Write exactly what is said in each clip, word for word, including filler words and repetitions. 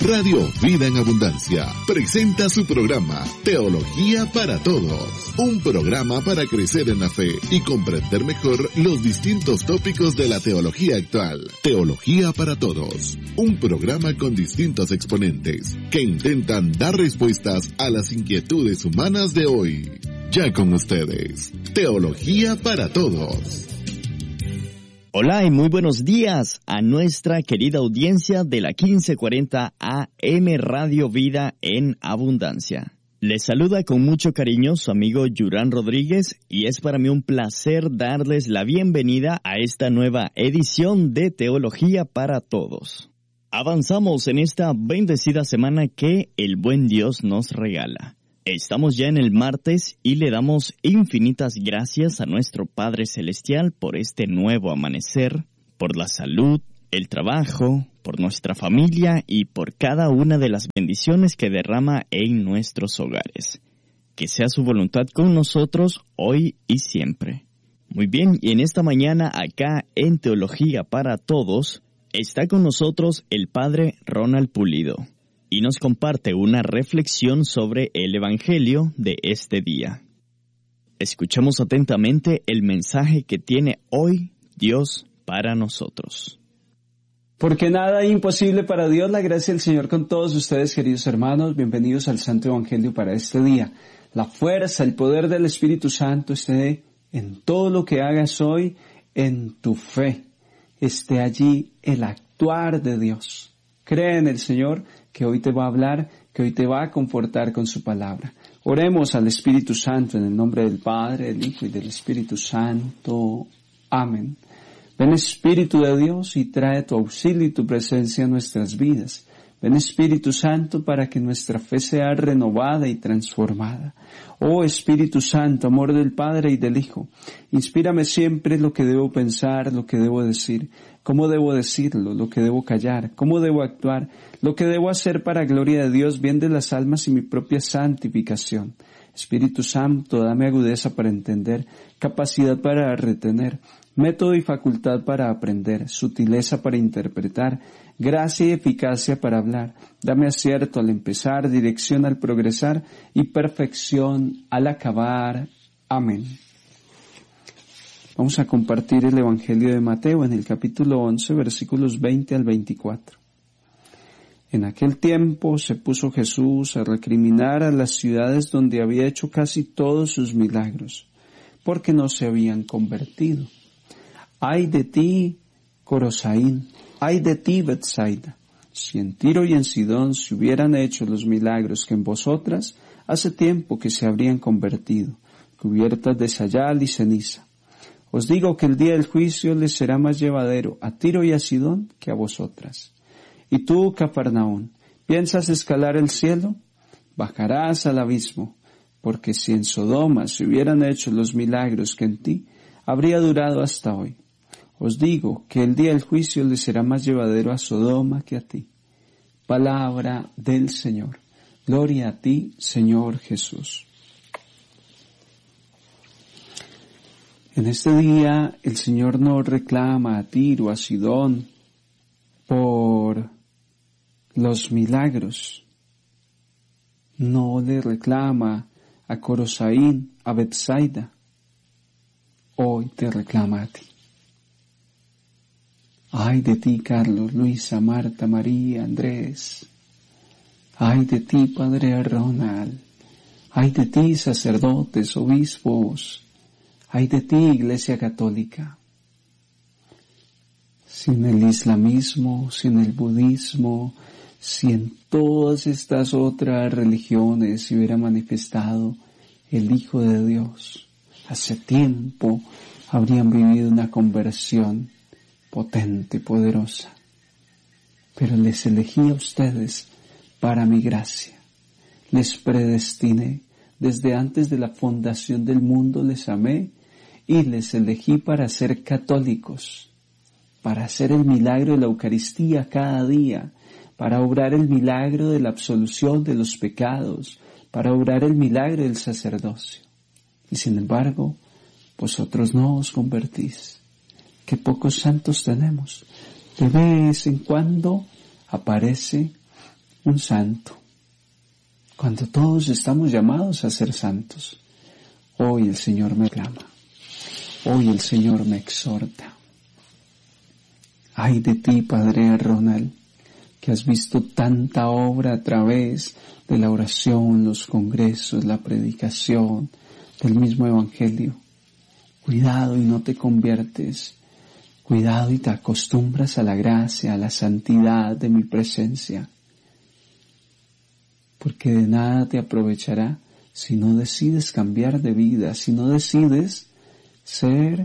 Radio Vida en Abundancia presenta su programa Teología para Todos, un programa para crecer en la fe y comprender mejor los distintos tópicos de la teología actual. Teología para Todos, un programa con distintos exponentes que intentan dar respuestas a las inquietudes humanas de hoy. Ya con ustedes, Teología para Todos. Hola y muy buenos días a nuestra querida audiencia de la quince cuarenta A M Radio Vida en Abundancia. Les saluda con mucho cariño su amigo Yurán Rodríguez y es para mí un placer darles la bienvenida a esta nueva edición de Teología para Todos. Avanzamos en esta bendecida semana que el buen Dios nos regala. Estamos ya en el martes y le damos infinitas gracias a nuestro Padre Celestial por este nuevo amanecer, por la salud, el trabajo, por nuestra familia y por cada una de las bendiciones que derrama en nuestros hogares. Que sea su voluntad con nosotros hoy y siempre. Muy bien, y en esta mañana acá en Teología para Todos está con nosotros el Padre Ronald Pulido y nos comparte una reflexión sobre el Evangelio de este día. Escuchemos atentamente el mensaje que tiene hoy Dios para nosotros. Porque nada es imposible para Dios. La gracia del Señor con todos ustedes, queridos hermanos. Bienvenidos al Santo Evangelio para este día. La fuerza, el poder del Espíritu Santo esté en todo lo que hagas hoy, en tu fe. Esté allí el actuar de Dios. Cree en el Señor, que hoy te va a hablar, que hoy te va a confortar con su palabra. Oremos al Espíritu Santo en el nombre del Padre, del Hijo y del Espíritu Santo. Amén. Ven Espíritu de Dios y trae tu auxilio y tu presencia a nuestras vidas. Ven Espíritu Santo para que nuestra fe sea renovada y transformada. Oh Espíritu Santo, amor del Padre y del Hijo, inspírame siempre lo que debo pensar, lo que debo decir, cómo debo decirlo, lo que debo callar, cómo debo actuar, lo que debo hacer para gloria de Dios, bien de las almas y mi propia santificación. Espíritu Santo, dame agudeza para entender, capacidad para retener, método y facultad para aprender, sutileza para interpretar, gracia y eficacia para hablar. Dame acierto al empezar, dirección al progresar y perfección al acabar. Amén. Vamos a compartir el Evangelio de Mateo en el capítulo once, versículos veinte al veinticuatro. En aquel tiempo se puso Jesús a recriminar a las ciudades donde había hecho casi todos sus milagros, porque no se habían convertido. ¡Ay de ti, Corosaín! ¡Ay de ti, Betsaida! Si en Tiro y en Sidón se hubieran hecho los milagros que en vosotras, hace tiempo que se habrían convertido, cubiertas de sayal y ceniza. Os digo que el día del juicio les será más llevadero a Tiro y a Sidón que a vosotras. Y tú, Cafarnaún, ¿piensas escalar el cielo? Bajarás al abismo, porque si en Sodoma se hubieran hecho los milagros que en ti, habría durado hasta hoy. Os digo que el día del juicio le será más llevadero a Sodoma que a ti. Palabra del Señor. Gloria a ti, Señor Jesús. En este día el Señor no reclama a Tiro, a Sidón, por los milagros. No le reclama a Corosaín, a Betsaida. Hoy te reclama a ti. Ay de ti, Carlos, Luisa, Marta, María, Andrés. Ay de ti, Padre Ronald. Ay de ti, sacerdotes, obispos. Ay de ti, Iglesia Católica. Sin el islamismo, sin el budismo, si en todas estas otras religiones se hubiera manifestado el Hijo de Dios, hace tiempo habrían vivido una conversión potente y poderosa. Pero les elegí a ustedes para mi gracia. Les predestiné. Desde antes de la fundación del mundo les amé y les elegí para ser católicos, para hacer el milagro de la Eucaristía cada día, para obrar el milagro de la absolución de los pecados, para obrar el milagro del sacerdocio. Y sin embargo, vosotros no os convertís. Qué pocos santos tenemos. De vez en cuando aparece un santo, cuando todos estamos llamados a ser santos. Hoy el Señor me clama, hoy el Señor me exhorta. Ay de ti, Padre Ronald, que has visto tanta obra a través de la oración, los congresos, la predicación del mismo Evangelio. Cuidado y no te conviertes. Cuidado y te acostumbras a la gracia, a la santidad de mi presencia. Porque de nada te aprovechará si no decides cambiar de vida, si no decides ser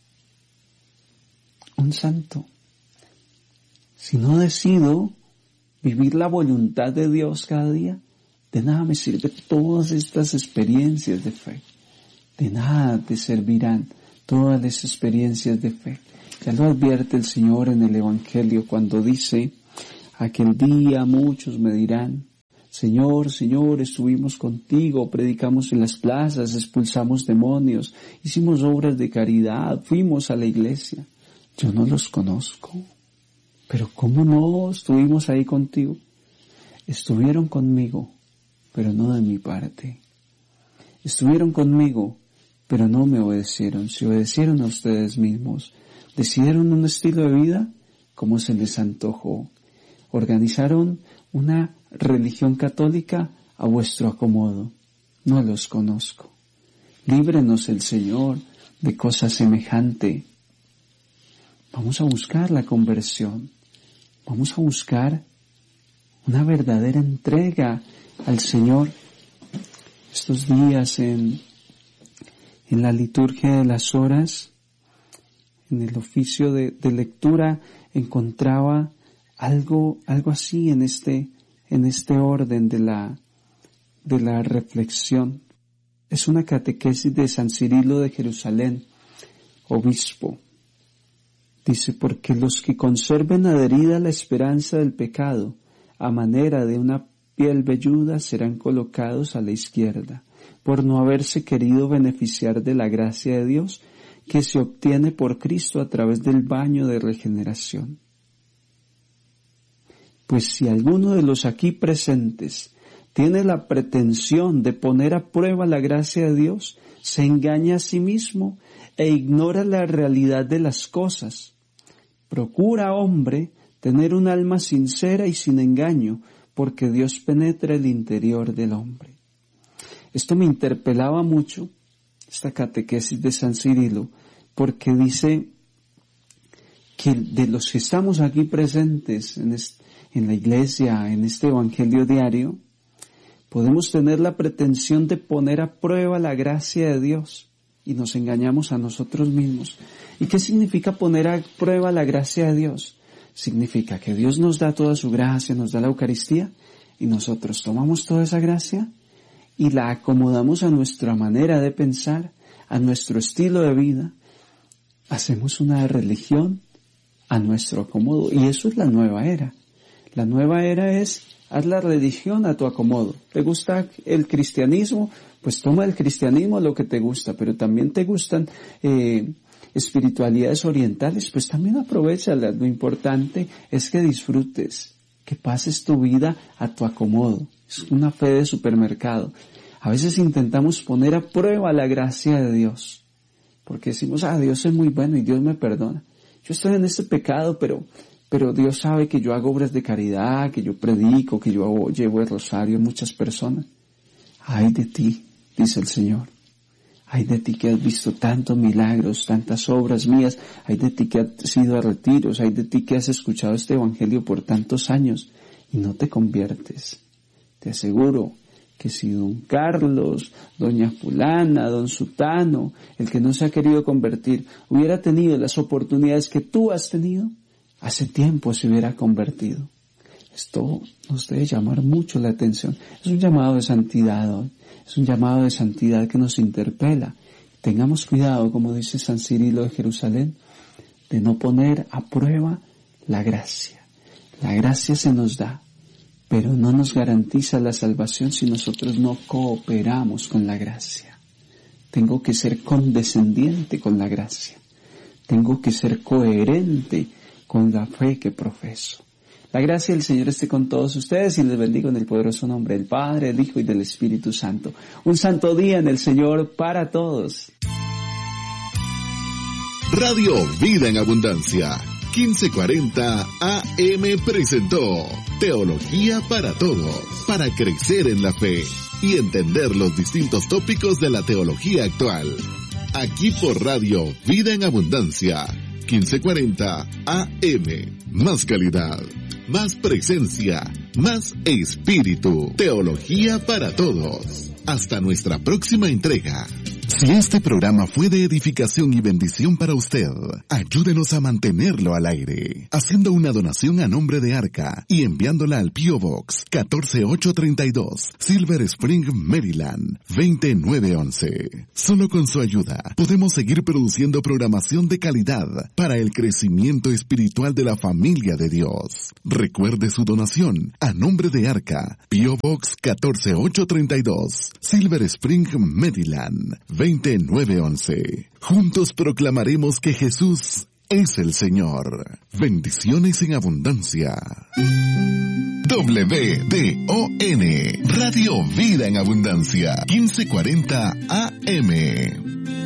un santo. Si no decido vivir la voluntad de Dios cada día, de nada me sirven todas estas experiencias de fe. De nada te servirán todas las experiencias de fe. Ya lo advierte el Señor en el Evangelio cuando dice, aquel día muchos me dirán, Señor, Señor, estuvimos contigo, predicamos en las plazas, expulsamos demonios, hicimos obras de caridad, fuimos a la iglesia. Yo no los conozco. Pero ¿cómo no? Estuvimos ahí contigo. Estuvieron conmigo, pero no de mi parte. Estuvieron conmigo, pero no me obedecieron. Se obedecieron a ustedes mismos. Decidieron un estilo de vida como se les antojó. Organizaron una religión católica a vuestro acomodo. No los conozco. Líbrenos el Señor de cosa semejante. Vamos a buscar la conversión. Vamos a buscar una verdadera entrega al Señor. Estos días en, en la liturgia de las horas, en el oficio de, de lectura, encontraba algo, algo así en este, en este orden de la, de la reflexión. Es una catequesis de San Cirilo de Jerusalén, obispo. Dice, porque los que conserven adherida la esperanza del pecado, a manera de una piel velluda, serán colocados a la izquierda, por no haberse querido beneficiar de la gracia de Dios, que se obtiene por Cristo a través del baño de regeneración. Pues si alguno de los aquí presentes tiene la pretensión de poner a prueba la gracia de Dios, se engaña a sí mismo e ignora la realidad de las cosas. Procura, hombre, tener un alma sincera y sin engaño, porque Dios penetra el interior del hombre. Esto me interpelaba mucho, esta catequesis de San Cirilo, porque dice que de los que estamos aquí presentes en, este, en la iglesia, en este evangelio diario, podemos tener la pretensión de poner a prueba la gracia de Dios y nos engañamos a nosotros mismos. ¿Y qué significa poner a prueba la gracia de Dios? Significa que Dios nos da toda su gracia, nos da la Eucaristía y nosotros tomamos toda esa gracia y la acomodamos a nuestra manera de pensar, a nuestro estilo de vida. Hacemos una religión a nuestro acomodo y eso es la nueva era. La nueva era es haz la religión a tu acomodo. ¿Te gusta el cristianismo? Pues toma el cristianismo lo que te gusta, pero también te gustan eh, espiritualidades orientales, pues también aprovéchalas. Lo importante es que disfrutes, que pases tu vida a tu acomodo. Es una fe de supermercado. A veces intentamos poner a prueba la gracia de Dios, porque decimos, ah, Dios es muy bueno y Dios me perdona. Yo estoy en este pecado, pero... Pero Dios sabe que yo hago obras de caridad, que yo predico, que yo hago, llevo el rosario a muchas personas. Ay de ti, dice el Señor. Ay de ti que has visto tantos milagros, tantas obras mías. Ay de ti que has ido a retiros. Ay de ti que has escuchado este evangelio por tantos años y no te conviertes. Te aseguro que si don Carlos, doña fulana, don Sutano, el que no se ha querido convertir, hubiera tenido las oportunidades que tú has tenido, hace tiempo se hubiera convertido. Esto nos debe llamar mucho la atención. Es un llamado de santidad hoy. Es un llamado de santidad que nos interpela. Tengamos cuidado, como dice San Cirilo de Jerusalén, de no poner a prueba la gracia. La gracia se nos da, pero no nos garantiza la salvación si nosotros no cooperamos con la gracia. Tengo que ser condescendiente con la gracia. Tengo que ser coherente con la fe que profeso. La gracia del Señor esté con todos ustedes y les bendigo en el poderoso nombre del Padre, del Hijo y del Espíritu Santo. Un santo día en el Señor para todos. Radio Vida en Abundancia, quince cuarenta A M presentó Teología para Todos, para crecer en la fe y entender los distintos tópicos de la teología actual. Aquí por Radio Vida en Abundancia, quince cuarenta A M. Más calidad, más presencia, más espíritu. Teología para Todos. Hasta nuestra próxima entrega. Si este programa fue de edificación y bendición para usted, ayúdenos a mantenerlo al aire, haciendo una donación a nombre de Arca y enviándola al P O Box catorce ocho treinta y dos, Silver Spring, Maryland, veinte nueve once. Solo con su ayuda podemos seguir produciendo programación de calidad para el crecimiento espiritual de la familia de Dios. Recuerde su donación a nombre de Arca, P O Box catorce ocho treinta y dos, Silver Spring, Maryland, veinte nueve once. Juntos proclamaremos que Jesús es el Señor. Bendiciones en abundancia. W D O N, Radio Vida en Abundancia, quince cuarenta A M.